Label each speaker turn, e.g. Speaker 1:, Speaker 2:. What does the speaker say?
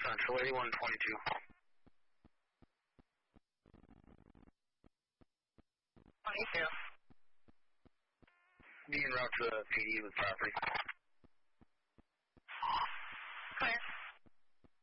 Speaker 1: Central 8122. Be en route to the PD with property.